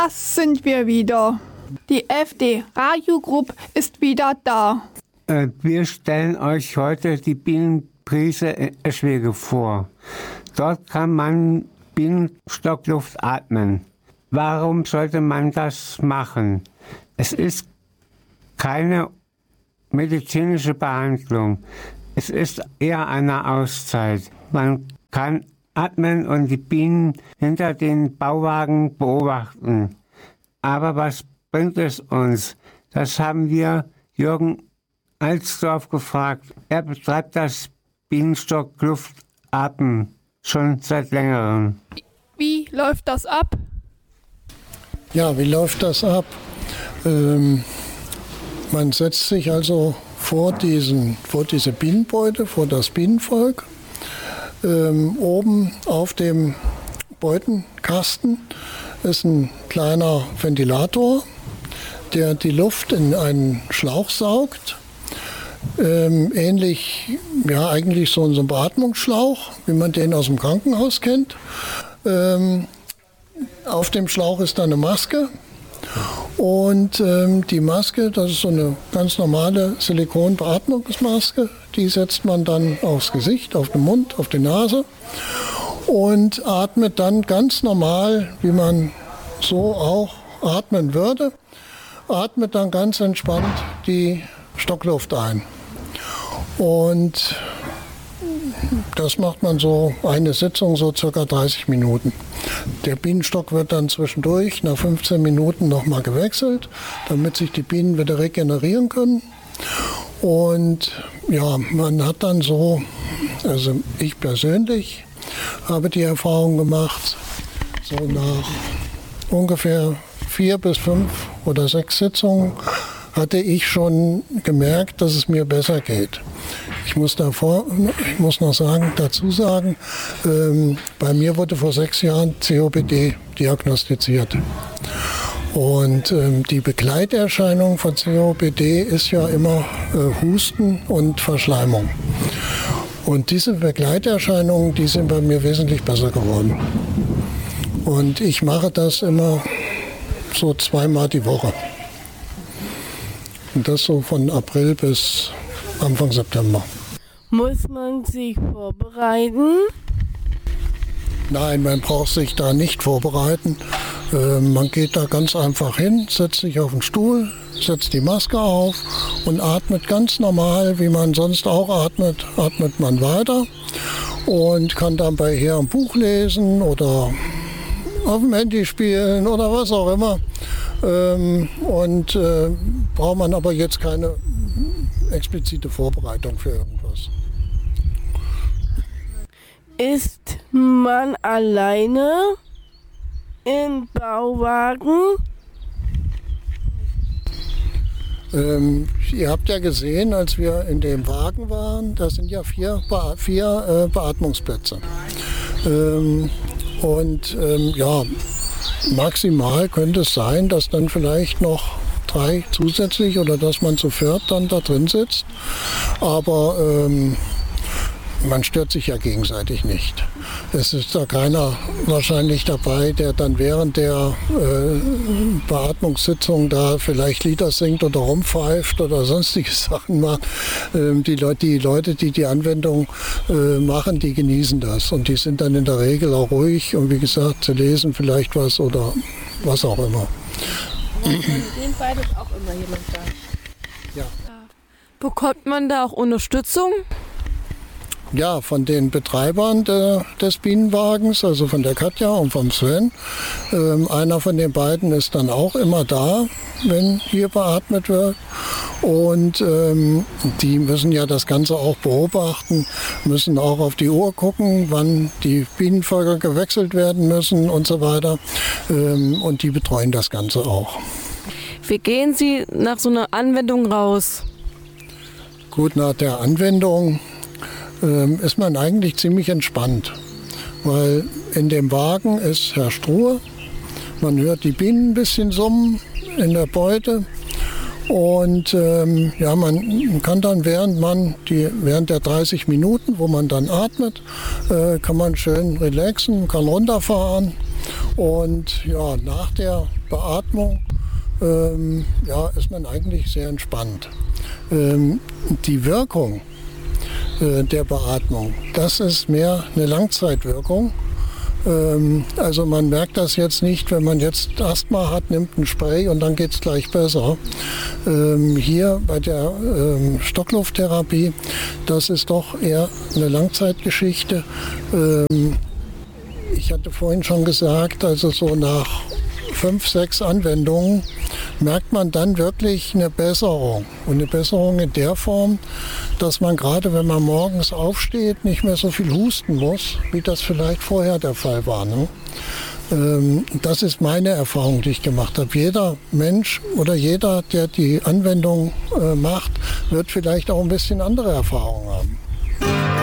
Das sind wir wieder. Die FD Radio Group ist wieder da. Wir stellen euch heute die Bienenprise in Eschwege vor. Dort kann man Bienenstockluft atmen. Warum sollte man das machen? Es ist keine medizinische Behandlung. Es ist eher eine Auszeit. Man kann atmen und die Bienen hinter den Bauwagen beobachten. Aber was bringt es uns? Das haben wir Jürgen Alsdorf gefragt. Er betreibt das Bienenstockluftatmen schon seit längerem. Wie läuft das ab? Ja, wie läuft das ab? Man setzt sich also vor diese Bienenbeute, vor das Bienenvolk. Oben auf dem Beutenkasten ist ein kleiner Ventilator, der die Luft in einen Schlauch saugt. Ähnlich, ja eigentlich so ein Beatmungsschlauch, wie man den aus dem Krankenhaus kennt. Auf dem Schlauch ist dann eine Maske. Und die Maske, das ist so eine ganz normale Silikonbeatmungsmaske, die setzt man dann aufs Gesicht, auf den Mund, auf die Nase und atmet dann ganz normal, wie man so auch atmen würde, atmet dann ganz entspannt die Stockluft ein. Und das macht man so eine Sitzung, so circa 30 Minuten. Der Bienenstock wird dann zwischendurch nach 15 Minuten nochmal gewechselt, damit sich die Bienen wieder regenerieren können. Und ja, man hat dann so, also ich persönlich habe die Erfahrung gemacht, so nach ungefähr 4 bis 5 oder 6 Sitzungen hatte ich schon gemerkt, dass es mir besser geht. Ich muss dazu sagen, bei mir wurde vor 6 Jahren COPD diagnostiziert. Und die Begleiterscheinung von COPD ist ja immer Husten und Verschleimung. Und diese Begleiterscheinungen, die sind bei mir wesentlich besser geworden. Und ich mache das immer so 2-mal die Woche. Und das so von April bis Anfang September. Muss man sich vorbereiten? Nein, man braucht sich da nicht vorbereiten. Man geht da ganz einfach hin, setzt sich auf den Stuhl, setzt die Maske auf und atmet ganz normal, wie man sonst auch atmet, atmet man weiter und kann dann bei hier ein Buch lesen oder auf dem Handy spielen oder was auch immer. Braucht man aber jetzt keine explizite Vorbereitung für irgendwas. Ist man alleine im Bauwagen? Ihr habt ja gesehen, als wir in dem Wagen waren, da sind ja 4 Beatmungsplätze. Ja, maximal könnte es sein, dass dann vielleicht noch 3 zusätzlich oder dass man zu 4 dann da drin sitzt. Aber man stört sich ja gegenseitig nicht. Es ist da keiner wahrscheinlich dabei, der dann während der Beatmungssitzung da vielleicht Lieder singt oder rumpfeift oder sonstige Sachen macht. Die Leute, die die Anwendung machen, die genießen das. Und die sind dann in der Regel auch ruhig und wie gesagt, sie lesen vielleicht was oder was auch immer. Von den beiden ist auch immer jemand da. Ja. Bekommt man da auch Unterstützung? Ja, von den Betreibern des Bienenwagens, also von der Katja und vom Sven. Einer von den beiden ist dann auch immer da, wenn hier beatmet wird. Und die müssen ja das Ganze auch beobachten, müssen auch auf die Uhr gucken, wann die Bienenvölker gewechselt werden müssen und so weiter. Und die betreuen das Ganze auch. Wie gehen Sie nach so einer Anwendung raus? Gut, nach der Anwendung ist man eigentlich ziemlich entspannt, weil in dem Wagen ist herrscht Ruhe, man hört die Bienen ein bisschen summen in der Beute und ja, man kann dann während der 30 Minuten, wo man dann atmet, kann man schön relaxen, kann runterfahren Und ja, nach der Beatmung ist man eigentlich sehr entspannt. Die Wirkung der Beatmung, das ist mehr eine Langzeitwirkung. Also man merkt das jetzt nicht, wenn man jetzt Asthma hat, nimmt ein Spray und dann geht es gleich besser. Hier bei der Stocklufttherapie, das ist doch eher eine Langzeitgeschichte. Ich hatte vorhin schon gesagt, also so nach 5, 6 Anwendungen merkt man dann wirklich eine Besserung. Und eine Besserung in der Form, dass man gerade, wenn man morgens aufsteht, nicht mehr so viel husten muss, wie das vielleicht vorher der Fall war. Ne? Das ist meine Erfahrung, die ich gemacht habe. Jeder Mensch oder jeder, der die Anwendung macht, wird vielleicht auch ein bisschen andere Erfahrungen haben.